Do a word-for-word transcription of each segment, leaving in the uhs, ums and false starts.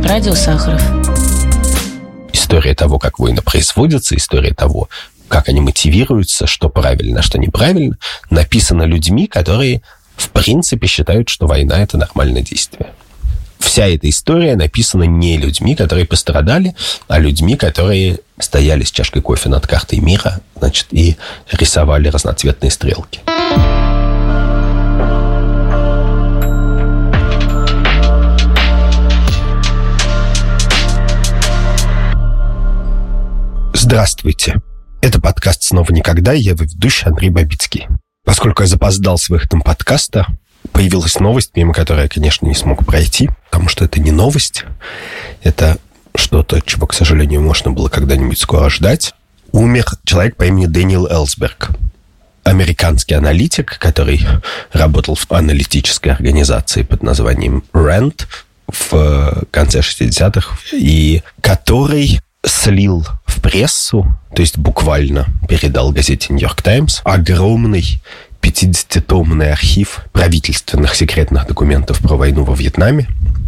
Радио Сахаров. История того, как войны производятся, история того, как они мотивируются, что правильно, что неправильно, написана людьми, которые, в принципе, считают, что война – это нормальное действие. Вся эта история написана не людьми, которые пострадали, а людьми, которые стояли с чашкой кофе над картой мира, значит, и рисовали разноцветные стрелки. Здравствуйте. Это подкаст «Снова никогда», и я его ведущий Андрей Бабицкий. Поскольку я запоздал с выходом подкаста, появилась новость, мимо которой я, конечно, не смог пройти, потому что это не новость. Это что-то, чего, к сожалению, можно было когда-нибудь скоро ждать. Умер человек по имени Дэниел Элсберг. Американский аналитик, который работал в аналитической организации под названием рэнд в конце шестидесятых, и который слил в прессу, то есть буквально передал газете «Нью-Йорк Таймс» огромный пятидесятитомный архив правительственных секретных документов про войну во Вьетнаме,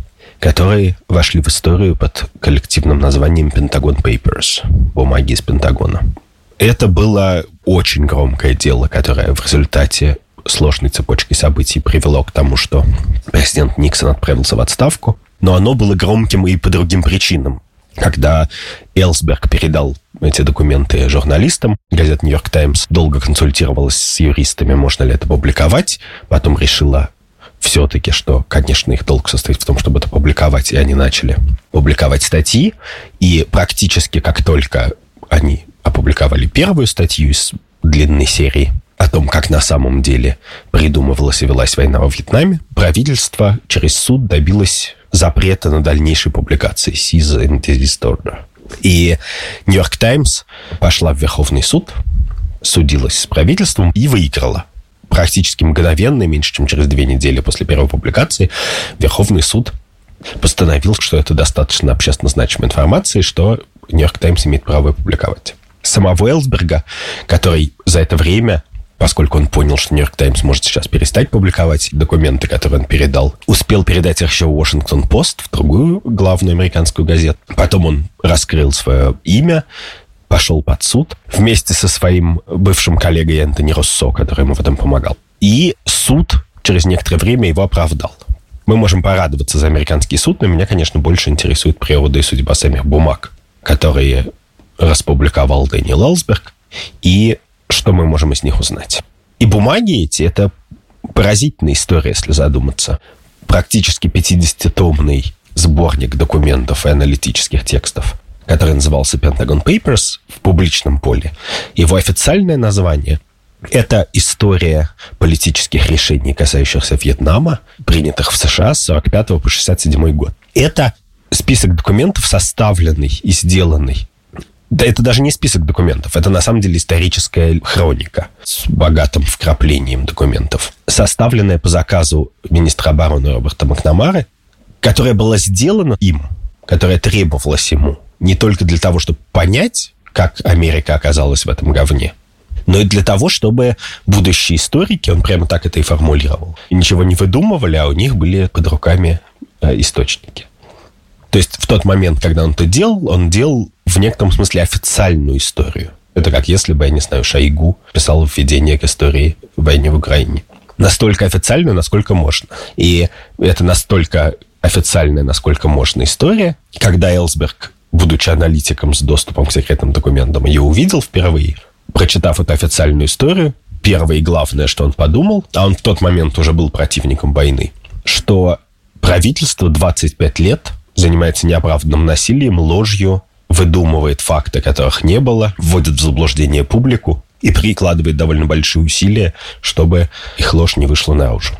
которые вошли в историю под коллективным названием «Пентагон Papers» — бумаги из Пентагона. Это было очень громкое дело, которое в результате сложной цепочки событий привело к тому, что президент Никсон отправился в отставку, но оно было громким и по другим причинам. Когда Элсберг передал эти документы журналистам, газета «Нью-Йорк Таймс» долго консультировалась с юристами, можно ли это публиковать. Потом решила все-таки, что, конечно, их долг состоит в том, чтобы это публиковать, и они начали публиковать статьи. И практически как только они опубликовали первую статью из длинной серии о том, как на самом деле придумывалась и велась война во Вьетнаме, правительство через суд добилось запрета на дальнейшие публикации «Cease and Desist Order». И «Нью-Йорк Таймс» пошла в Верховный суд, судилась с правительством и выиграла. Практически мгновенно, меньше чем через две недели после первой публикации, Верховный суд постановил, что это достаточно общественно значимая информация, и что «Нью-Йорк Таймс» имеет право ее публиковать. Самого Элсберга, который за это время, поскольку он понял, что «Нью-Йорк Таймс» может сейчас перестать публиковать документы, которые он передал, успел передать их еще в «Вашингтон Пост», в другую главную американскую газету. Потом он раскрыл свое имя, пошел под суд вместе со своим бывшим коллегой Энтони Руссо, который ему в этом помогал. И суд через некоторое время его оправдал. Мы можем порадоваться за американский суд, но меня, конечно, больше интересует природа и судьба самих бумаг, которые распубликовал Дэниел Элсберг, и что мы можем из них узнать. И бумаги эти — это поразительная история, если задуматься. Практически пятидесятитомный сборник документов и аналитических текстов, который назывался «Pentagon Papers» в публичном поле. Его официальное название — это «История политических решений, касающихся Вьетнама, принятых в США с сорок пятого по шестьдесят седьмой год». Это список документов, составленный и сделанный. Да, это даже не список документов, это на самом деле историческая хроника с богатым вкраплением документов, составленная по заказу министра обороны Роберта Макнамары, которая была сделана им, которая требовалась ему не только для того, чтобы понять, как Америка оказалась в этом говне, но и для того, чтобы будущие историки, он прямо так это и формулировал, ничего не выдумывали, а у них были под руками источники. То есть в тот момент, когда он это делал, он делал в некотором смысле официальную историю. Это как если бы, я не знаю, Шойгу писал введение к истории войны в Украине. Настолько официальную, насколько можно. И это настолько официальная, насколько можно история, когда Элсберг, будучи аналитиком с доступом к секретным документам, ее увидел впервые, прочитав эту официальную историю, первое и главное, что он подумал, а он в тот момент уже был противником войны, что правительство двадцать пять лет занимается неоправданным насилием, ложью, выдумывает факты, которых не было, вводит в заблуждение публику и прикладывает довольно большие усилия, чтобы их ложь не вышла наружу.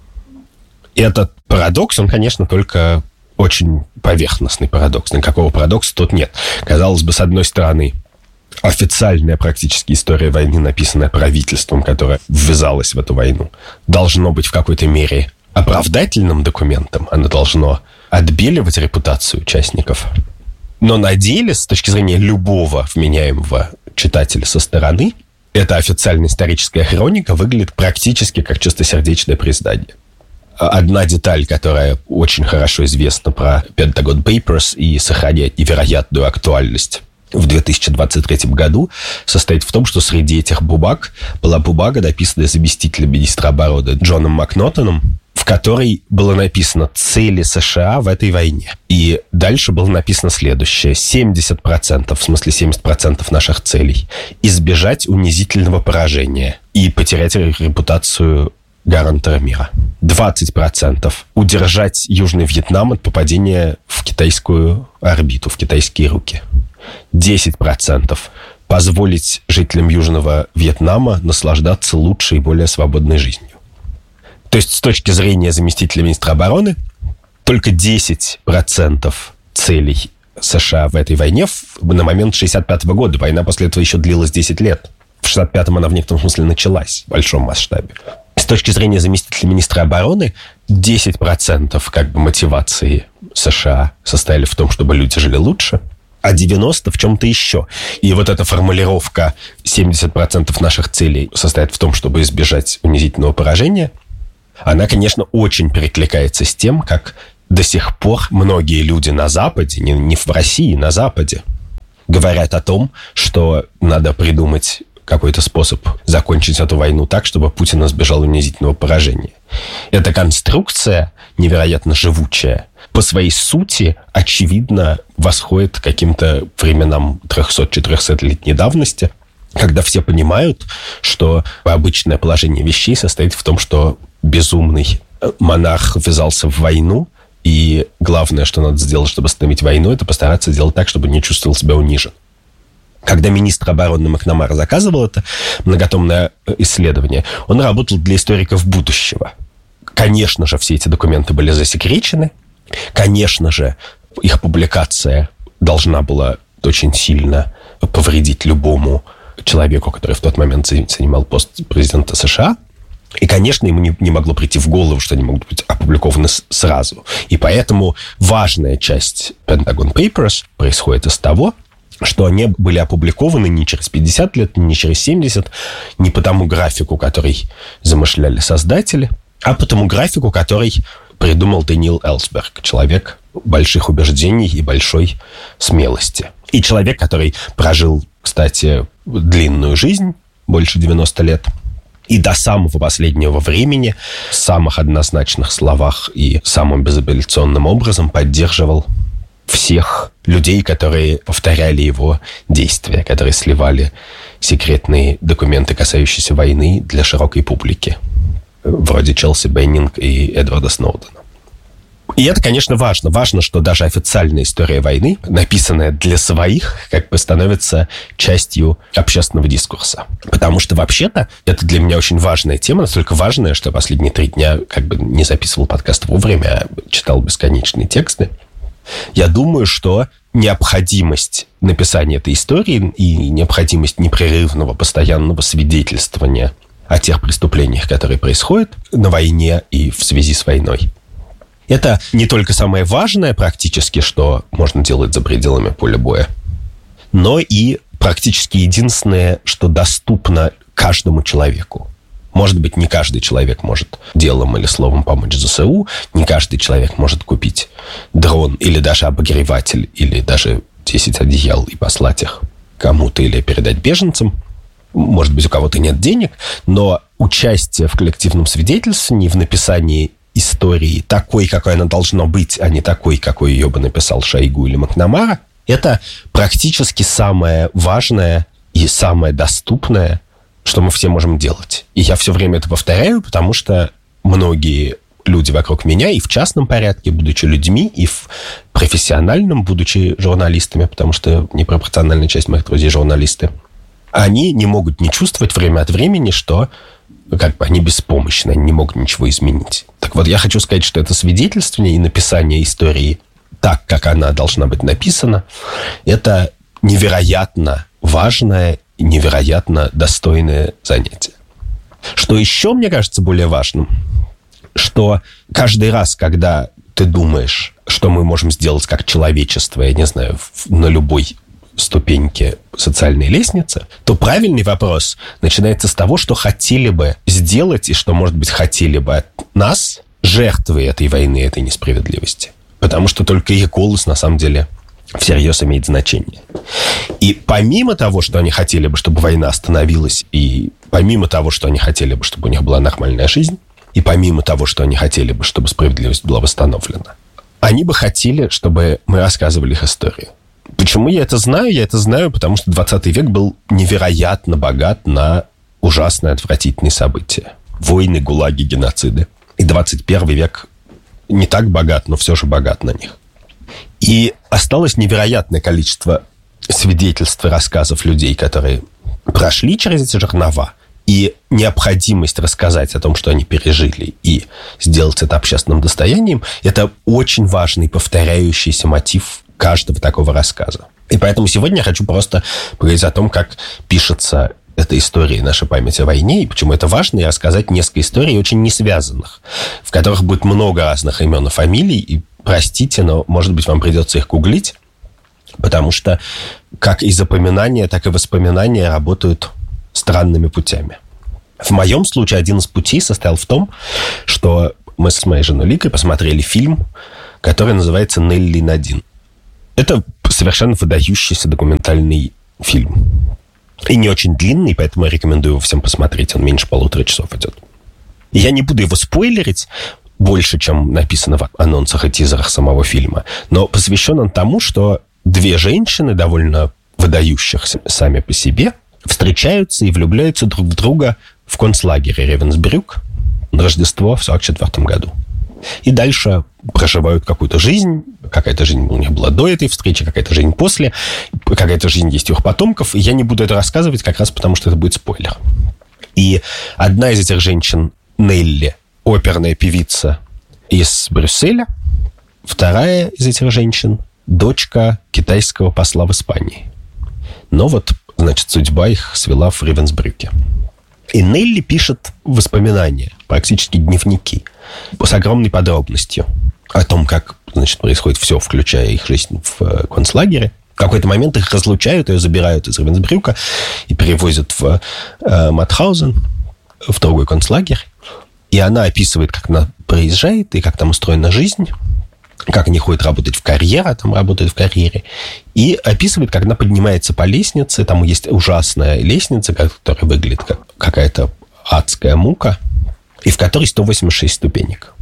И этот парадокс, он, конечно, только очень поверхностный парадокс. Никакого парадокса тут нет. Казалось бы, с одной стороны, официальная практически история войны, написанная правительством, которое ввязалось в эту войну, должно быть в какой-то мере оправдательным документом. Оно должно отбеливать репутацию участников. Но на деле, с точки зрения любого вменяемого читателя со стороны, эта официальная историческая хроника выглядит практически как чистосердечное признание. одна деталь, которая очень хорошо известна про Pentagon Papers и сохраняет невероятную актуальность в две тысячи двадцать третьем году, состоит в том, что среди этих бумаг была бумага, написанная заместителем министра обороны Джоном Макнотоном, в которой было написано «цели США в этой войне». И дальше было написано следующее. семьдесят процентов, в смысле семьдесят процентов наших целей – избежать унизительного поражения и потерять репутацию гарантера мира. двадцать процентов – удержать Южный Вьетнам от попадения в китайскую орбиту, в китайские руки. десять процентов – позволить жителям Южного Вьетнама наслаждаться лучшей и более свободной жизнью. То есть, с точки зрения заместителя министра обороны, только десять процентов целей США в этой войне на момент шестьдесят пятого года. Война после этого еще длилась десять лет. В шестьдесят пятом она в некотором смысле началась в большом масштабе. С точки зрения заместителя министра обороны, десять процентов как бы мотивации США состояли в том, чтобы люди жили лучше, а девяносто процентов в чем-то еще. И вот эта формулировка семьдесят процентов наших целей состоит в том, чтобы избежать унизительного поражения, она, конечно, очень перекликается с тем, как до сих пор многие люди на Западе, не, не в России, на Западе, говорят о том, что надо придумать какой-то способ закончить эту войну так, чтобы Путин избежал унизительного поражения. Эта конструкция, невероятно живучая, по своей сути, очевидно, восходит к каким-то временам триста-четыреста-летней давности, когда все понимают, что обычное положение вещей состоит в том, что безумный монарх ввязался в войну, и главное, что надо сделать, чтобы остановить войну, это постараться сделать так, чтобы не чувствовал себя унижен. Когда министр обороны Макнамара заказывал это многотомное исследование, он работал для историков будущего. Конечно же, все эти документы были засекречены. Конечно же, их публикация должна была очень сильно повредить любому человеку, который в тот момент занимал пост президента США. И, конечно, ему не, не могло прийти в голову, что они могут быть опубликованы с, сразу. И поэтому важная часть Pentagon Papers происходит из того, что они были опубликованы не через пятьдесят лет, не через семьдесят, не по тому графику, который замышляли создатели, а по тому графику, который придумал Дэниел Элсберг, человек больших убеждений и большой смелости. И человек, который прожил, кстати, длинную жизнь, больше девяноста лет, и до самого последнего времени в самых однозначных словах и самым безапелляционным образом поддерживал всех людей, которые повторяли его действия, которые сливали секретные документы, касающиеся войны, для широкой публики, вроде Челси Беннинг и Эдварда Сноудена. И это, конечно, важно. Важно, что даже официальная история войны, написанная для своих, как бы становится частью общественного дискурса. Потому что, вообще-то, это для меня очень важная тема, настолько важная, что последние три дня как бы не записывал подкаст вовремя, а читал бесконечные тексты. Я думаю, что необходимость написания этой истории и необходимость непрерывного, постоянного свидетельствования о тех преступлениях, которые происходят на войне и в связи с войной, это не только самое важное практически, что можно делать за пределами поля боя, но и практически единственное, что доступно каждому человеку. Может быть, не каждый человек может делом или словом помочь ЗСУ, не каждый человек может купить дрон или даже обогреватель, или даже десять одеял и послать их кому-то или передать беженцам. Может быть, у кого-то нет денег, но участие в коллективном свидетельствовании, в написании истории такой, какой она должна быть, а не такой, какой ее бы написал Шойгу или Макнамара, это практически самое важное и самое доступное, что мы все можем делать. И я все время это повторяю, потому что многие люди вокруг меня, и в частном порядке, будучи людьми, и в профессиональном, будучи журналистами, потому что непропорциональная часть моих друзей журналисты, они не могут не чувствовать время от времени, что как бы они беспомощны, они не могут ничего изменить. Так вот, я хочу сказать, что это свидетельствование и написание истории так, как она должна быть написана, это невероятно важное и невероятно достойное занятие. Что еще, мне кажется, более важным, что каждый раз, когда ты думаешь, что мы можем сделать как человечество, я не знаю, на любой ступеньке социальной лестницы, то правильный вопрос начинается с того, что хотели бы сделать и что, может быть, хотели бы от нас жертвы этой войны, этой несправедливости. Потому что только их голос, на самом деле, всерьез имеет значение. И помимо того, что они хотели бы, чтобы война остановилась, и помимо того, что они хотели бы, чтобы у них была нормальная жизнь, и помимо того, что они хотели бы, чтобы справедливость была восстановлена, они бы хотели, чтобы мы рассказывали их историю. Почему я это знаю? Я это знаю, потому что двадцатый век был невероятно богат на ужасные, отвратительные события. Войны, гулаги, геноциды. И двадцать первый век не так богат, но все же богат на них. И осталось невероятное количество свидетельств и рассказов людей, которые прошли через эти жернова. И необходимость рассказать о том, что они пережили, и сделать это общественным достоянием, это очень важный повторяющийся мотив каждого такого рассказа. И поэтому сегодня я хочу просто поговорить о том, как пишется эта история, наша память о войне, и почему это важно, и рассказать несколько историй, очень несвязанных, в которых будет много разных имен и фамилий, и, простите, но, может быть, вам придется их гуглить, потому что как и запоминания, так и воспоминания работают странными путями. В моем случае один из путей состоял в том, что мы с моей женой Ликой посмотрели фильм, который называется «Нелли Надин». Это совершенно выдающийся документальный фильм. И не очень длинный, поэтому я рекомендую его всем посмотреть. Он меньше полутора часов идет. И я не буду его спойлерить больше, чем написано в анонсах и тизерах самого фильма. Но посвящен он тому, что две женщины, довольно выдающихся сами по себе, встречаются и влюбляются друг в друга в концлагере Ревенсбрюк на Рождество в сорок четвёртом году. И дальше проживают какую-то жизнь. Какая-то жизнь у них была до этой встречи, какая-то жизнь после, какая-то жизнь есть у их потомков. И я не буду это рассказывать, как раз потому, что это будет спойлер. И одна из этих женщин, Нелли, оперная певица из Брюсселя. Вторая из этих женщин – дочка китайского посла в Испании. Но вот, значит, судьба их свела в Ревенсбрюке. И Нелли пишет воспоминания, практически дневники, с огромной подробностью о том, как, значит, происходит все, включая их жизнь в концлагере. В какой-то момент их разлучают, ее забирают из Ревенсбрюка и перевозят в э, Матхаузен, в другой концлагерь. И она описывает, как она приезжает и как там устроена жизнь, как они ходят работать в карьер, а там работают в карьере, и описывает, как она поднимается по лестнице, там есть ужасная лестница, которая выглядит как какая-то адская мука, и в которой сто восемьдесят шесть ступенек.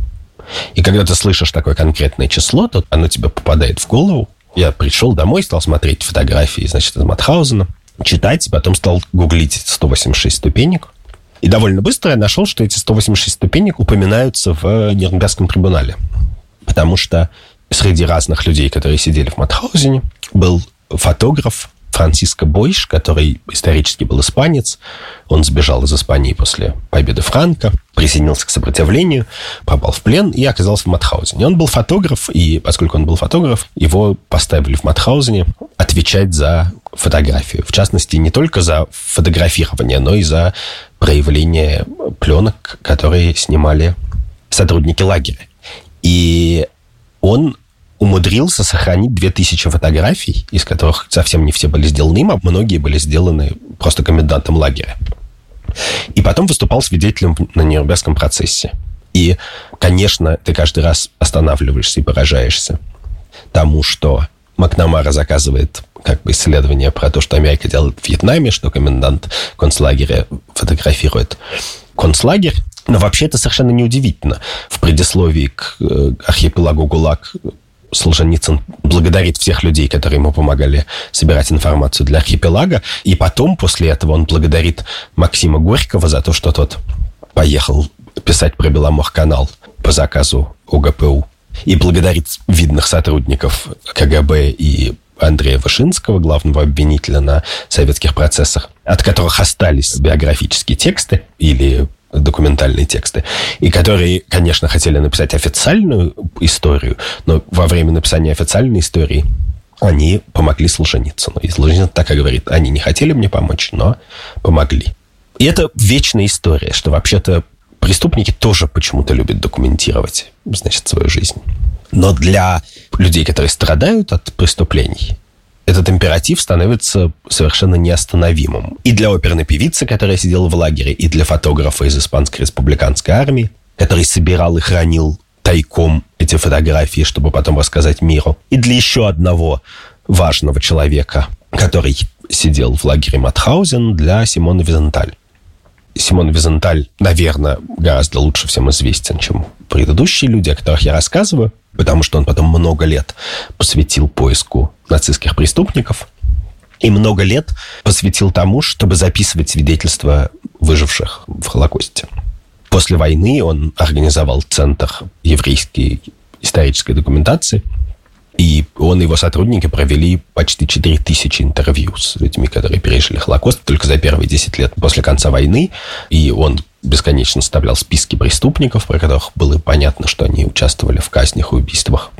И когда ты слышишь такое конкретное число, то оно тебе попадает в голову. Я пришел домой, стал смотреть фотографии, значит, из Матхаузена, читать, потом стал гуглить эти сто восемьдесят шесть ступенек. И довольно быстро я нашел, что эти сто восемьдесят шесть ступенек упоминаются в Нюрнбергском трибунале. Потому что среди разных людей, которые сидели в Матхаузене, был фотограф Франциско Бойш, который исторически был испанец. Он сбежал из Испании после победы Франко, присоединился к сопротивлению, попал в плен и оказался в Матхаузене. Он был фотограф, и поскольку он был фотограф, его поставили в Матхаузене отвечать за фотографию. В частности, не только за фотографирование, но и за проявление пленок, которые снимали сотрудники лагеря. И он умудрился сохранить две тысячи фотографий, из которых совсем не все были сделаны им, а многие были сделаны просто комендантом лагеря. И потом выступал свидетелем на Нюрнбергском процессе. И, конечно, ты каждый раз останавливаешься и поражаешься тому, что Макнамара заказывает как бы исследование про то, что Америка делает в Вьетнаме, что комендант концлагеря фотографирует концлагерь. Но вообще это совершенно неудивительно. В предисловии к архипелагу ГУЛАГ Солженицын благодарит всех людей, которые ему помогали собирать информацию для архипелага. И потом, после этого, он благодарит Максима Горького за то, что тот поехал писать про Беломорканал по заказу ОГПУ. И благодарит видных сотрудников КГБ и Андрея Вышинского, главного обвинителя на советских процессах, от которых остались биографические тексты или документальные тексты, и которые, конечно, хотели написать официальную историю, но во время написания официальной истории они помогли Солженицыну. И Солженицын так и говорит: они не хотели мне помочь, но помогли. И это вечная история, что вообще-то преступники тоже почему-то любят документировать, значит, свою жизнь. Но для людей, которые страдают от преступлений, этот императив становится совершенно неостановимым. И для оперной певицы, которая сидела в лагере, и для фотографа из Испанской республиканской армии, который собирал и хранил тайком эти фотографии, чтобы потом рассказать миру. И для еще одного важного человека, который сидел в лагере Маутхаузен, для Симона Визенталь. Симон Визенталь, наверное, гораздо лучше всем известен, чем предыдущие люди, о которых я рассказываю, потому что он потом много лет посвятил поиску нацистских преступников и много лет посвятил тому, чтобы записывать свидетельства выживших в Холокосте. После войны он организовал Центр еврейской исторической документации, и он и его сотрудники провели почти четыре тысячи интервью с людьми, которые пережили Холокост только за первые десять лет после конца войны. И он бесконечно составлял списки преступников, про которых было понятно, что они участвовали в казнях и убийствах.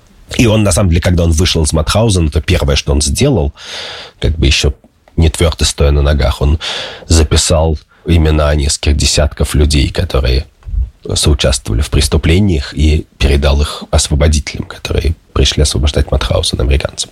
И он, на самом деле, когда он вышел из Маутхаузена, то первое, что он сделал, как бы еще не твердо стоя на ногах, он записал имена нескольких десятков людей, которые соучаствовали в преступлениях, и передал их освободителям, которые пришли освобождать Маутхаузен американцам.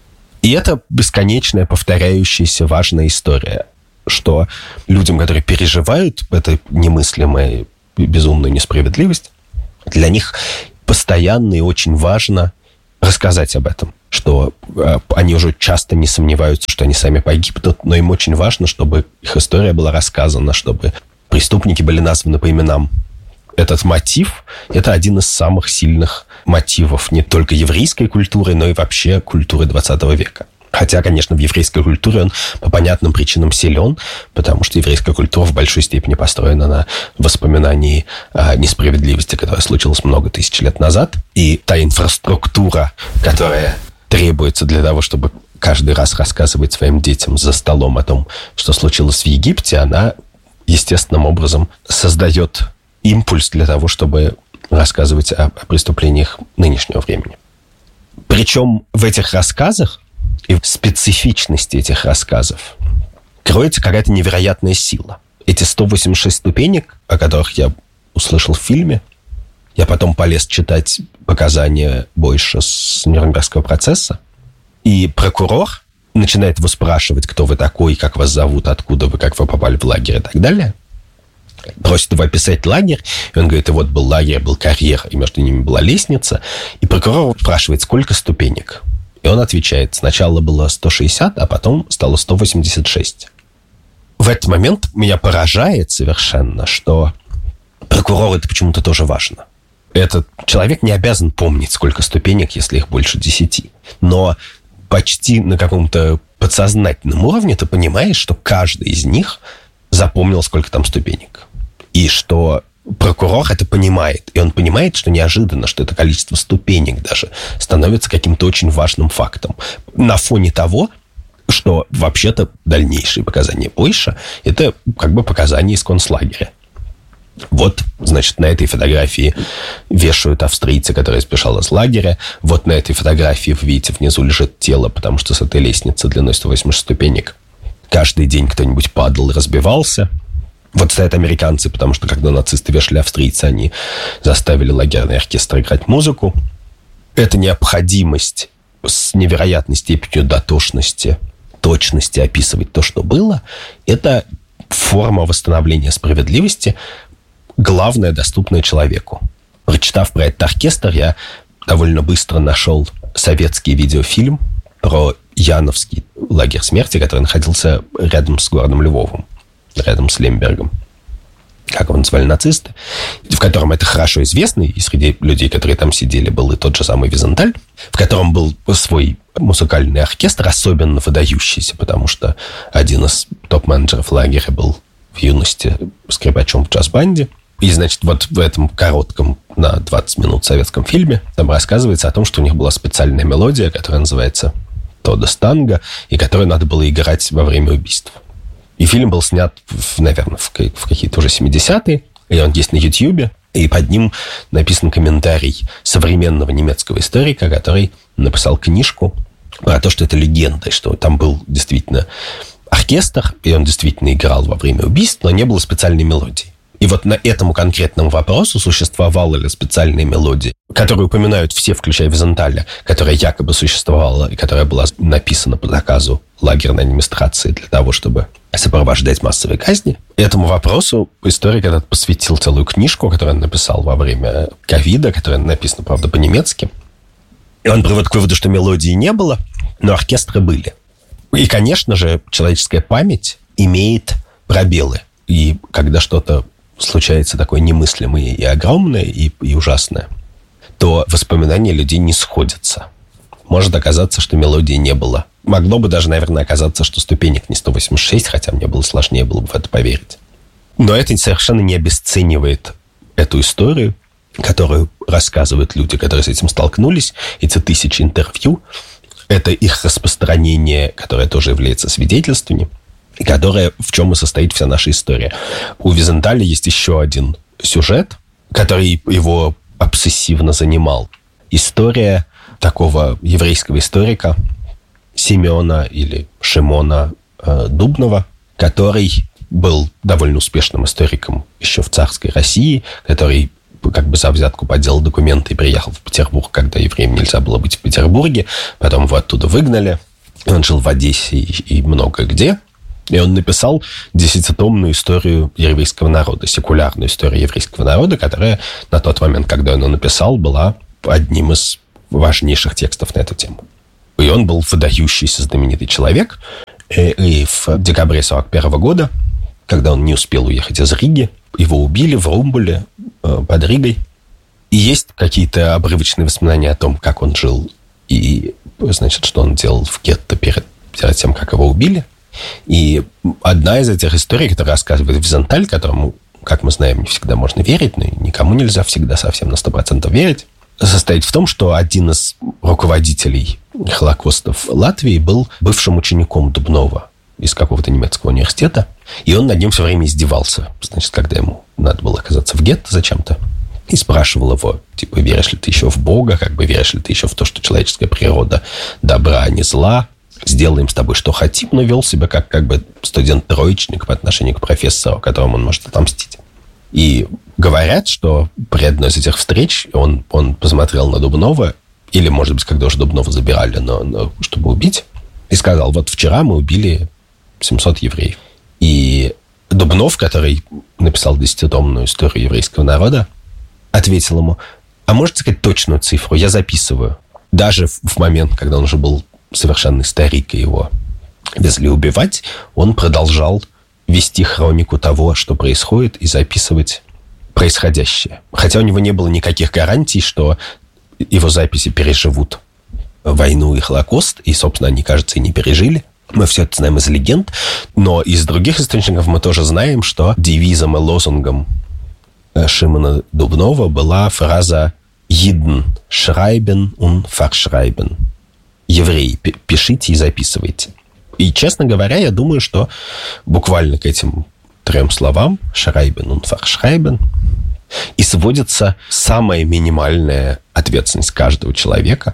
И это бесконечная, повторяющаяся важная история, что людям, которые переживают эту немыслимую, безумную несправедливость, для них постоянно и очень важно рассказать об этом, что э, они уже часто не сомневаются, что они сами погибнут, но им очень важно, чтобы их история была рассказана, чтобы преступники были названы по именам. Этот мотив – это один из самых сильных мотивов не только еврейской культуры, но и вообще культуры двадцатого века. Хотя, конечно, в еврейской культуре он по понятным причинам силен, потому что еврейская культура в большой степени построена на воспоминании о несправедливости, которая случилась много тысяч лет назад. И та инфраструктура, которая требуется для того, чтобы каждый раз рассказывать своим детям за столом о том, что случилось в Египте, она естественным образом создает импульс для того, чтобы рассказывать о, о преступлениях нынешнего времени. Причем в этих рассказах и в специфичности этих рассказов кроется какая-то невероятная сила. Эти сто восемьдесят шесть ступенек, о которых я услышал в фильме, я потом полез читать показания Бойша с Нюрнбергского процесса, и прокурор начинает его спрашивать, кто вы такой, как вас зовут, откуда вы, как вы попали в лагерь и так далее. Просит его описать лагерь, и он говорит, и вот был лагерь, был карьер, и между ними была лестница, и прокурор спрашивает, сколько ступенек. И он отвечает, сначала было сто шестьдесят, а потом стало сто восемьдесят шесть. В этот момент меня поражает совершенно, что прокурору это почему-то тоже важно. Этот человек не обязан помнить, сколько ступенек, если их больше десяти. Но почти на каком-то подсознательном уровне ты понимаешь, что каждый из них запомнил, сколько там ступенек. И что прокурор это понимает. И он понимает, что неожиданно, что это количество ступенек даже становится каким-то очень важным фактом. На фоне того, что вообще-то дальнейшие показания Бойша – это как бы показания из концлагеря. Вот, значит, на этой фотографии вешают австрийца, который сбежал из лагеря. Вот на этой фотографии, вы видите, внизу лежит тело, потому что с этой лестницы длиной сто восемьдесят ступенек каждый день кто-нибудь падал и разбивался. Вот стоят американцы, потому что когда нацисты вешали австрийца, они заставили лагерный оркестр играть музыку. Эта необходимость с невероятной степенью дотошности, точности описывать то, что было, это форма восстановления справедливости, главное, доступное человеку. Прочитав про этот оркестр, я довольно быстро нашел советский видеофильм про Яновский лагерь смерти, который находился рядом с городом Львовом, рядом с Лембергом, как его называли нацисты, в котором это хорошо известно, и среди людей, которые там сидели, был и тот же самый Визенталь, в котором был свой музыкальный оркестр, особенно выдающийся, потому что один из топ-менеджеров лагеря был в юности скрипачом в джаз-банде. И, значит, вот в этом коротком на двадцать минут советском фильме там рассказывается о том, что у них была специальная мелодия, которая называется «Тодес танго», и которую надо было играть во время убийств. И фильм был снят, в, наверное, в, в какие-то уже семидесятые, и он есть на Ютьюбе, и под ним написан комментарий современного немецкого историка, который написал книжку про то, что это легенда, и что там был действительно оркестр, и он действительно играл во время убийств, но не было специальной мелодии. И вот на этому конкретному вопросу, существовала ли специальная мелодия, которую упоминают все, включая Визенталя, которая якобы существовала и которая была написана по заказу лагерной администрации для того, чтобы сопровождать массовые казни. Этому вопросу историк этот посвятил целую книжку, которую он написал во время ковида, которая написана, правда, по-немецки. И он приводит к выводу, что мелодии не было, но оркестры были. И, конечно же, человеческая память имеет пробелы. И когда что-то случается такое немыслимое и огромное, и, и ужасное, то воспоминания людей не сходятся. Может оказаться, что мелодии не было. Могло бы даже, наверное, оказаться, что ступенек не сто восемьдесят шесть, хотя мне было сложнее было бы в это поверить. Но это совершенно не обесценивает эту историю, которую рассказывают люди, которые с этим столкнулись, эти тысячи интервью. Это их распространение, которое тоже является свидетельствами, и которое, в чем и состоит вся наша история. У Визенталя есть еще один сюжет, который его обсессивно занимал. История такого еврейского историка Симеона или Шимона э, Дубнова, который был довольно успешным историком еще в царской России, который как бы за взятку подделал документы и приехал в Петербург, когда евреям нельзя было быть в Петербурге. Потом его оттуда выгнали. Он жил в Одессе и, и много где. И он написал десятитомную историю еврейского народа, секулярную историю еврейского народа, которая на тот момент, когда он ее написал, была одним из важнейших текстов на эту тему. И он был выдающийся знаменитый человек. И, и в декабре сорок первого года, когда он не успел уехать из Риги, его убили в Румбуле э, под Ригой. И есть какие-то обрывочные воспоминания о том, как он жил и, значит, что он делал в гетто перед, перед тем, как его убили. И одна из этих историй, которая рассказывает Визенталь, которому, как мы знаем, не всегда можно верить, но никому нельзя всегда совсем на сто процентов верить, состоит в том, что один из руководителей Холокостов Латвии был бывшим учеником Дубнова из какого-то немецкого университета, и он над ним все время издевался. Значит, когда ему надо было оказаться в гетто зачем-то, и спрашивал его, типа, веришь ли ты еще в Бога, как бы веришь ли ты еще в то, что человеческая природа добра, а не зла, сделаем с тобой, что хотим, но вел себя как, как бы студент-троечник по отношению к профессору, которому он может отомстить. И говорят, что при одной из этих встреч он, он посмотрел на Дубнова, или, может быть, когда уже Дубнова забирали, но, но, чтобы убить, и сказал, вот вчера мы убили семьсот евреев. И Дубнов, который написал десятитомную историю еврейского народа, ответил ему, а можете сказать точную цифру? Я записываю. Даже в, в момент, когда он уже был совершенный старик, и его везли убивать, он продолжал вести хронику того, что происходит, и записывать происходящее. Хотя у него не было никаких гарантий, что его записи переживут войну и Холокост, и, собственно, они, кажется, и не пережили. Мы все это знаем из легенд, но из других источников мы тоже знаем, что девизом и лозунгом Шимона Дубнова была фраза «Jiden schreiben und verschreiben». Евреи, пишите и записывайте. И, честно говоря, я думаю, что буквально к этим трем словам «schreiben und verschreiben» и сводится самая минимальная ответственность каждого человека,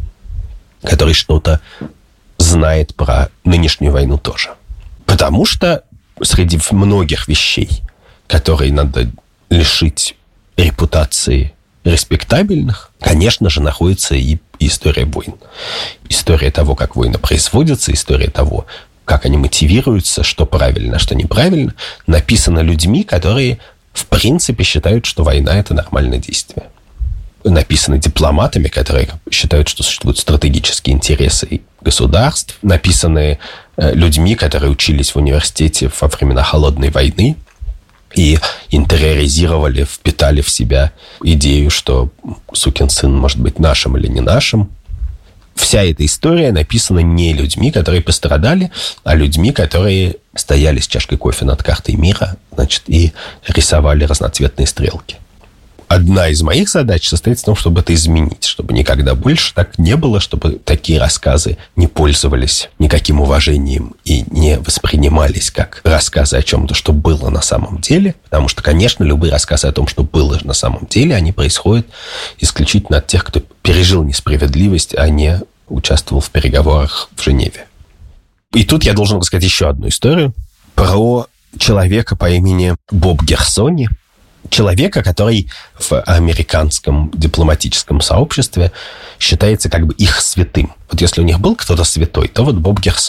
который что-то знает про нынешнюю войну тоже. Потому что среди многих вещей, которые надо лишить репутации респектабельных, конечно же, находится и история войн. История того, как войны производятся, история того, как они мотивируются, что правильно, что неправильно, написана людьми, которые, в принципе, считают, что война – это нормальное действие. Написаны дипломатами, которые считают, что существуют стратегические интересы государств. Написаны людьми, которые учились в университете во времена Холодной войны и интериоризировали, впитали в себя идею, что сукин сын может быть нашим или не нашим. Вся эта история написана не людьми, которые пострадали, а людьми, которые стояли с чашкой кофе над картой мира, значит, и рисовали разноцветные стрелки. Одна из моих задач состоит в том, чтобы это изменить, чтобы никогда больше так не было, чтобы такие рассказы не пользовались никаким уважением и не воспринимались как рассказы о чем-то, что было на самом деле. Потому что, конечно, любые рассказы о том, что было на самом деле, они происходят исключительно от тех, кто пережил несправедливость, а не участвовал в переговорах в Женеве. И тут я должен рассказать еще одну историю про человека по имени Боб Герсони. Человека, который в американском дипломатическом сообществе считается как бы их святым. Вот если у них был кто-то святой, то вот Боб Герсони.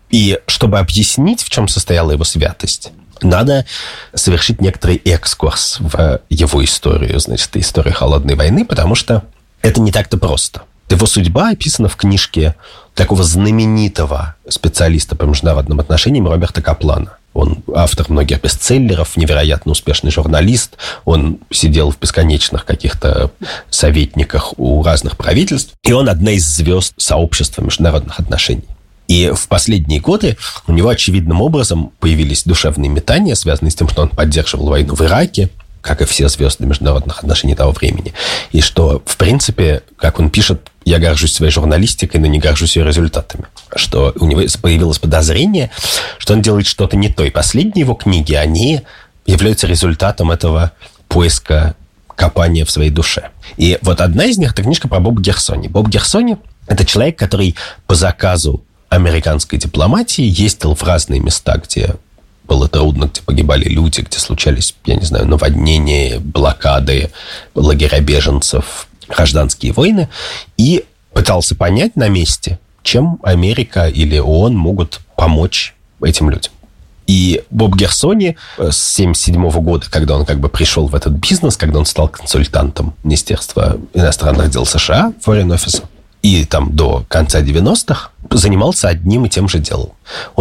И чтобы объяснить, в чем состояла его святость, надо совершить некоторый экскурс в его историю, значит, историю Холодной войны, потому что это не так-то просто. Его судьба описана в книжке такого знаменитого специалиста по международным отношениям Роберта Каплана. Он автор многих бестселлеров, невероятно успешный журналист. Он сидел в бесконечных каких-то советниках у разных правительств. И он одна из звезд сообщества международных отношений. И в последние годы у него очевидным образом появились душевные метания, связанные с тем, что он поддерживал войну в Ираке, как и все звезды международных отношений того времени. И что, в принципе, как он пишет, я горжусь своей журналистикой, но не горжусь ее результатами. Что у него появилось подозрение, что он делает что-то не то. И последние его книги, они являются результатом этого поиска, копания в своей душе. И вот одна из них – это книжка про Боба Герсони. Боб Герсони – это человек, который по заказу американской дипломатии ездил в разные места, где было трудно, где погибали люди, где случались, я не знаю, наводнения, блокады, лагеря беженцев, гражданские войны, и пытался понять на месте, чем Америка или ООН могут помочь этим людям. И Боб Герсони с семьдесят седьмого года, когда он как бы пришел в этот бизнес, когда он стал консультантом Министерства иностранных дел США, Foreign Office, и там до конца девяностых занимался одним и тем же делом.